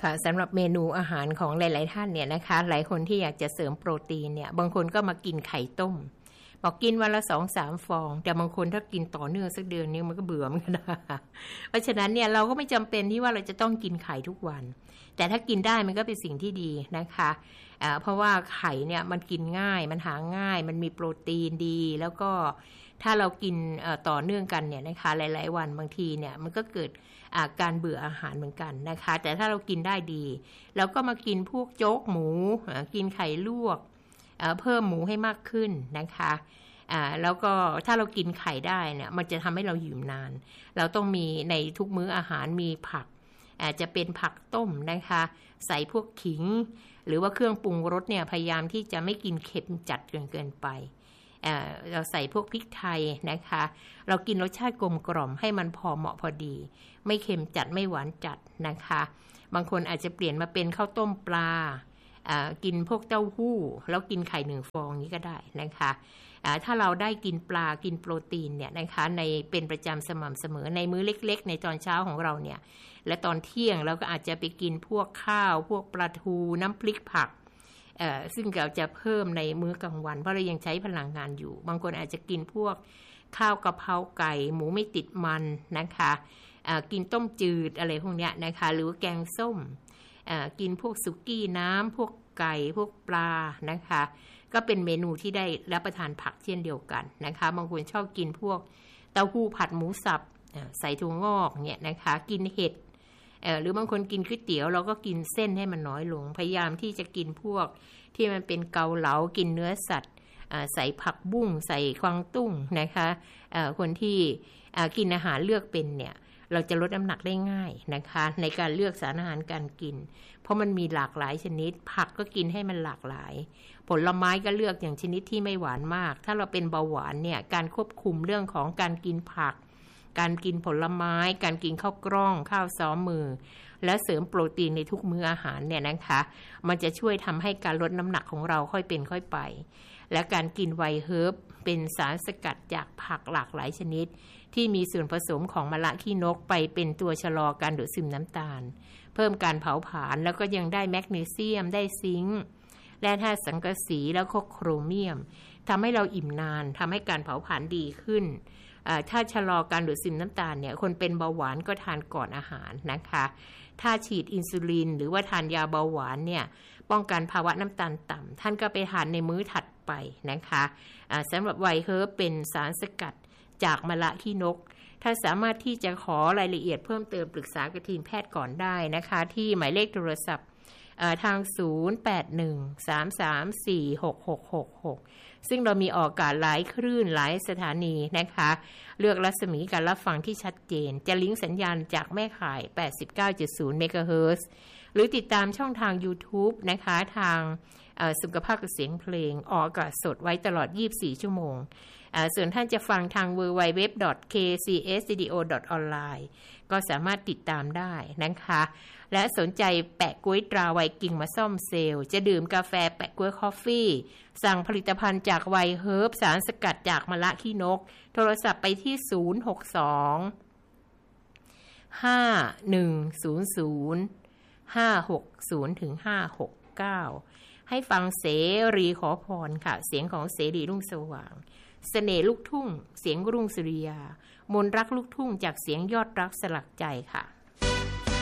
ค่ะสำหรับเมนูอาหารของหลายๆท่านเนี่ยนะคะหลายคนที่อยากจะเสริมโปรตีนเนี่ยบางคนก็มากินไข่ต้มบอกกินวันละ 2-3 ฟองแต่บางคนถ้ากินต่อเนื่องสักเดือนนึงมันก็เบื่อเหมือนกันนะเพราะฉะนั้นเนี่ยเราก็ไม่จำเป็นที่ว่าเราจะต้องกินไข่ทุกวันแต่ถ้ากินได้มันก็เป็นสิ่งที่ดีนะคะเพราะว่าไข่เนี่ยมันกินง่ายมันหาง่ายมันมีโปรตีนดีแล้วก็ถ้าเรากินต่อเนื่องกันเนี่ยนะคะหลายๆวันบางทีเนี่ยมันก็เกิดการเบื่ออาหารเหมือนกันนะคะแต่ถ้าเรากินได้ดีเราก็มากินพวกโจ๊กหมูกินไข่ลวกเพิ่มหมูให้มากขึ้นนะคะแล้วก็ถ้าเรากินไข่ได้เนี่ยมันจะทำให้เราอยู่นานเราต้องมีในทุกมื้ออาหารมีผักจะเป็นผักต้มนะคะใส่พวกขิงหรือว่าเครื่องปรุงรสเนี่ยพยายามที่จะไม่กินเค็มจัดจนเกินไปเราใส่พวกพริกไทยนะคะเรากินรสชาติกลมกล่อมให้มันพอเหมาะพอดีไม่เค็มจัดไม่หวานจัดนะคะบางคนอาจจะเปลี่ยนมาเป็นข้าวต้มปลากินพวกเต้าหู้แล้วกินไข่1 ฟองนี้ก็ได้นะคะถ้าเราได้กินปลากินโปรตีนเนี่ยนะคะในเป็นประจำสม่ำเสมอในมื้อเล็กๆในตอนเช้าของเราเนี่ยและตอนเที่ยงเราก็อาจจะไปกินพวกข้าวพวกปลาทูน้ำพริกผักซึ่งเราจะเพิ่มในมื้อกลางวันเพราะเรายังใช้พลังงานอยู่บางคนอาจจะกินพวกข้าวกะเพราไก่หมูไม่ติดมันนะคะกินต้มจืดอะไรพวกเนี้ยนะคะหรือแกงส้มกินพวกสุกี้น้ำพวกไก่พวกปลานะคะก็เป็นเมนูที่ได้รับประทานผักเช่นเดียวกันนะคะบางคนชอบกินพวกเต้าหู้ผัดหมูสับใส่ถั่วงอกเนี่ยนะคะกินเห็ดหรือบางคนกินก๋วยเตี๋ยวเราก็กินเส้นให้มันน้อยลงพยายามที่จะกินพวกที่มันเป็นเกาเหลากินเนื้อสัตว์ใส่ผักบุ้งใส่กวางตุ้งนะคะคนที่กินอาหารเลือกเป็นเนี่ยเราจะลดน้ำหนักได้ง่ายนะคะในการเลือกสารอาหารการกินเพราะมันมีหลากหลายชนิดผักก็กินให้มันหลากหลายผลไม้ก็เลือกอย่างชนิดที่ไม่หวานมากถ้าเราเป็นเบาหวานเนี่ยการควบคุมเรื่องของการกินผักการกินผลไม้การกินข้าวกล้องข้าวซ้อมมือและเสริมโปรตีนในทุกมื้ออาหารเนี่ยนะคะมันจะช่วยทำให้การลดน้ำหนักของเราค่อยเป็นค่อยไปและการกินไวเฮิร์บเป็นสารสกัดจากผักหลากหลายชนิดที่มีส่วนผสมของมะละขี้นกไปเป็นตัวชะลอการดูดซึมน้ำตาลเพิ่มการเผาผลาญแล้วก็ยังได้แมกนีเซียมได้ซิงค์แร่ธาตุสังกะสีแล้วก็โครเมียมทำให้เราอิ่มนานทำให้การเผาผลาญดีขึ้นถ้าชะลอการดูดซึมน้ำตาลเนี่ยคนเป็นเบาหวานก็ทานก่อนอาหารนะคะถ้าฉีดอินซูลินหรือว่าทานยาเบาหวานเนี่ยป้องกันภาวะน้ำตาลต่ำท่านก็ไปทานในมื้อถัดไปนะคะสำหรับไวเฮิร์บเป็นสารสกัดจากมะละขี้นกถ้าสามารถที่จะขอรายละเอียดเพิ่มเติมปรึกษากับทีมแพทย์ก่อนได้นะคะที่หมายเลขโทรศัพท์ทาง0813346666ซึ่งเรามีออกอากาศหลายคลื่นหลายสถานีนะคะเลือกรัศมีการรับฟังที่ชัดเจนจะลิงก์สัญญาณจากแม่ข่าย 89.0 เมกะเฮิรตซ์หรือติดตามช่องทาง YouTube นะคะทางสุขภาพกับเสียงเพลงออกอากาศสดไว้ตลอด24ชั่วโมงส่วนท่านจะฟังทาง www.kcsradio.online ก็สามารถติดตามได้นะคะและสนใจแปะก๊วยตราไวกิ้งมาซ่อมเซลล์จะดื่มกาแฟแปะก๊วยคอฟฟี่สั่งผลิตภัณฑ์จากไวเฮิร์บสารสกัดจากมะละขี้นกโทรศัพท์ไปที่062-510-560-569ให้ฟังเสรีขอพรค่ะเสียงของเสรีรุ่งสว่างเสน่ห์ลูกทุ่งเสียงรุ่งสุริยามนรักลูกทุ่งจากเสียงยอดรักสลักใจค่ะ